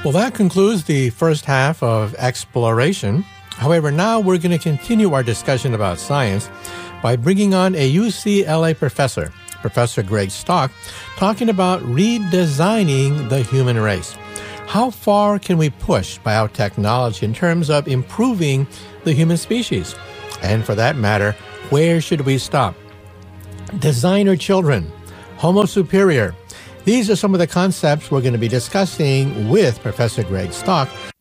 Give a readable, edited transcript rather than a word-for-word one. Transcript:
Well, that concludes the first half of Exploration. However, now we're going to continue our discussion about science by bringing on a UCLA professor, Professor Greg Stock, talking about redesigning the human race. How far can we push biotechnology in terms of improving the human species? And for that matter, where should we stop? Designer children, Homo superior. These are some of the concepts we're going to be discussing with Professor Greg Stock